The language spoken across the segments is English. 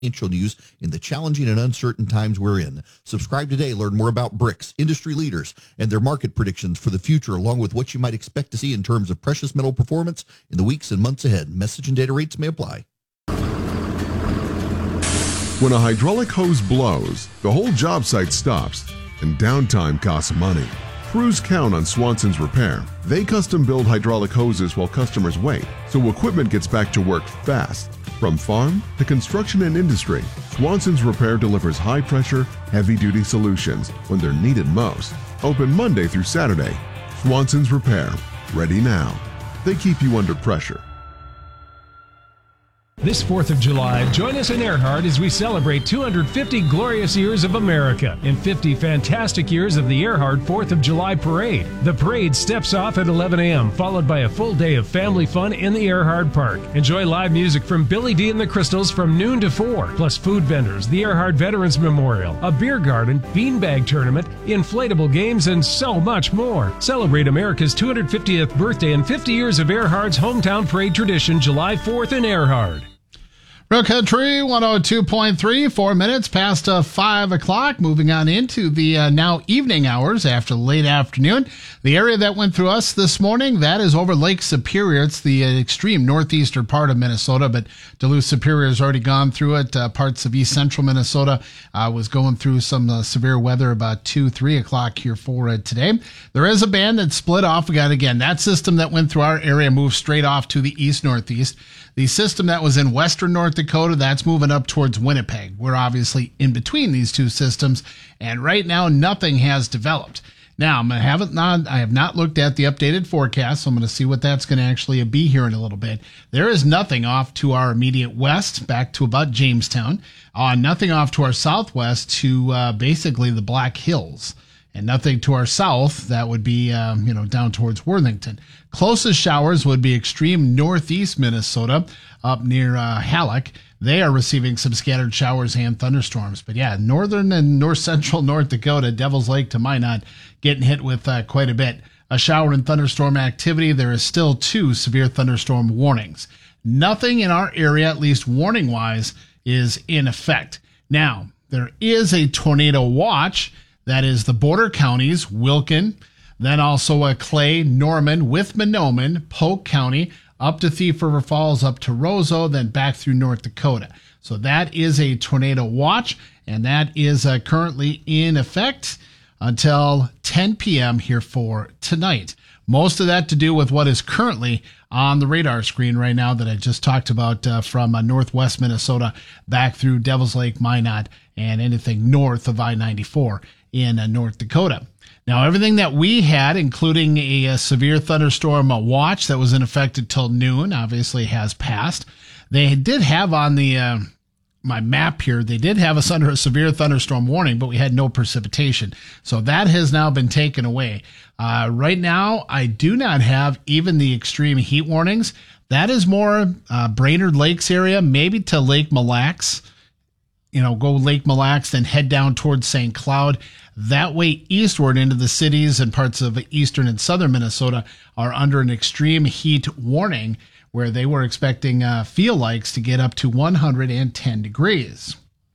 financial news in the challenging and uncertain times we're in. Subscribe today. Learn more about bricks, industry leaders, and their market predictions for the future, along with what you might expect to see in terms of precious metal performance in the weeks and months ahead. Message and data rates may apply. When a hydraulic hose blows, the whole job site stops, and downtime costs money. Crews count on Swanson's Repair. They custom build hydraulic hoses while customers wait, so equipment gets back to work fast. From farm to construction and industry, Swanson's Repair delivers high-pressure, heavy-duty solutions when they're needed most. Open Monday through Saturday. Swanson's Repair. Ready now. They keep you under pressure. This 4th of July, join us in Earhart as we celebrate 250 glorious years of America and 50 fantastic years of the Earhart 4th of July Parade. The parade steps off at 11 a.m., followed by a full day of family fun in the Earhart Park. Enjoy live music from Billy D and the Crystals from noon to 4, plus food vendors, the Earhart Veterans Memorial, a beer garden, beanbag tournament, inflatable games, and so much more. Celebrate America's 250th birthday and 50 years of Earhart's hometown parade tradition, July 4th in Earhart. Real Country 102.3, 4 minutes past 5 o'clock. Moving on into the now evening hours after late afternoon. The area that went through us this morning, that is over Lake Superior. It's the extreme northeastern part of Minnesota, but Duluth Superior has already gone through it. Parts of east central Minnesota was going through some severe weather about 2-3 o'clock here for today. There is a band that split off. We got, again, that system that went through our area moved straight off to the east-northeast. The system that was in western North Dakota, that's moving up towards Winnipeg. We're obviously in between these two systems, and right now nothing has developed. Now, I have not looked at the updated forecast, so I'm going to see what that's going to actually be here in a little bit. There is nothing off to our immediate west, back to about Jamestown. Nothing off to our southwest to basically the Black Hills. And nothing to our south, that would be, down towards Worthington. Closest showers would be extreme northeast Minnesota, up near Halleck. They are receiving some scattered showers and thunderstorms. But yeah, northern and north central North Dakota, Devil's Lake to Minot, getting hit with quite a bit. A shower and thunderstorm activity. There is still 2 severe thunderstorm warnings. Nothing in our area, at least warning-wise, is in effect. Now, there is a tornado watch. That is the border counties, Wilkin, then also Clay, Norman, with Mahnomen, Polk County, up to Thief River Falls, up to Roseau, then back through North Dakota. So that is a tornado watch, and that is currently in effect until 10 p.m. here for tonight. Most of that to do with what is currently on the radar screen right now that I just talked about from northwest Minnesota back through Devil's Lake, Minot, and anything north of I-94 in North Dakota. Now, everything that we had, including a severe thunderstorm watch that was in effect until noon, obviously has passed. They did have on the my map here, they did have us under a severe thunderstorm warning, but we had no precipitation. So that has now been taken away. Right now, I do not have even the extreme heat warnings. That is more Brainerd Lakes area, maybe to Lake Mille Lacs. Go Lake Mille Lacs, then head down towards St. Cloud. That way eastward into the cities and parts of eastern and southern Minnesota are under an extreme heat warning where they were expecting feel likes to get up to 110 degrees.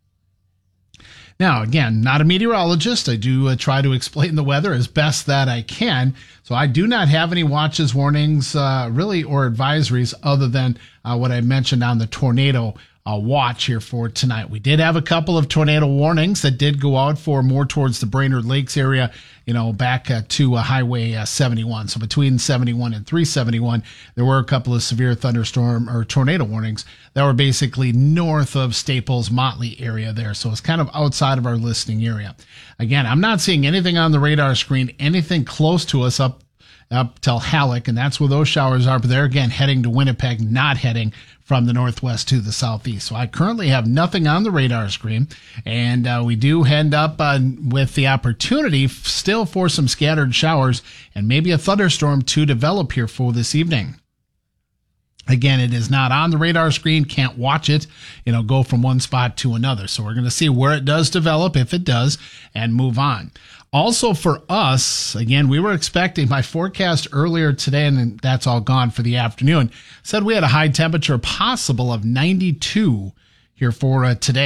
Now, again, not a meteorologist. I do try to explain the weather as best that I can. So I do not have any watches, warnings, really, or advisories other than what I mentioned on the tornado watch here for tonight. We did have a couple of tornado warnings that did go out for more towards the Brainerd Lakes area, back to Highway 71. So between 71 and 371, there were a couple of severe thunderstorm or tornado warnings that were basically north of Staples, Motley area there. So it's kind of outside of our listening area. Again, I'm not seeing anything on the radar screen, anything close to us up till Halleck, and that's where those showers are. But they're, again, heading to Winnipeg, not heading from the northwest to the southeast. So I currently have nothing on the radar screen, and we do end up with the opportunity still for some scattered showers and maybe a thunderstorm to develop here for this evening. Again, it is not on the radar screen, can't watch it, go from one spot to another. So we're going to see where it does develop, if it does, and move on. Also for us, again, we were expecting my forecast earlier today, and that's all gone for the afternoon, said we had a high temperature possible of 92 here for today.